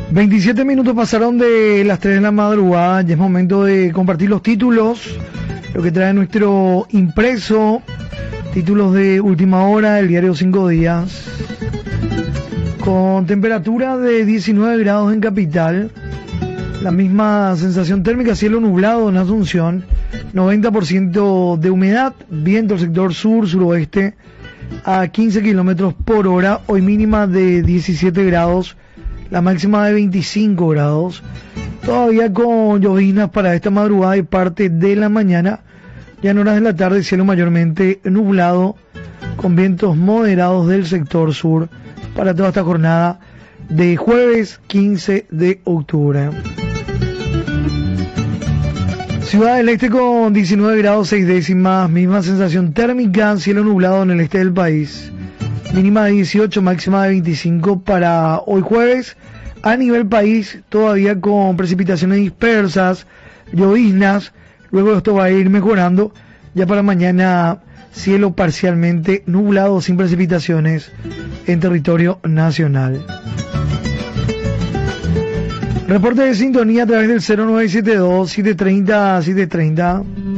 27 minutos pasaron de las 3 de la madrugada, ya es momento de compartir los títulos, lo que trae nuestro impreso, títulos de última hora, el diario 5 días, con temperatura de 19 grados en Capital, la misma sensación térmica, cielo nublado en Asunción, 90% de humedad, viento del sector sur-suroeste a 15 kilómetros por hora, hoy mínima de 17 grados, la máxima de 25 grados, todavía con lloviznas para esta madrugada y parte de la mañana, ya en horas de la tarde cielo mayormente nublado, con vientos moderados del sector sur para toda esta jornada de jueves 15 de octubre. Ciudad del Este con 19 grados 6 décimas, misma sensación térmica, cielo nublado en el este del país. Mínima de 18, máxima de 25 para hoy jueves. A nivel país, todavía con precipitaciones dispersas, lloviznas. Luego esto va a ir mejorando. Ya para mañana, cielo parcialmente nublado, sin precipitaciones en territorio nacional. Reporte de sintonía a través del 0972-730-730.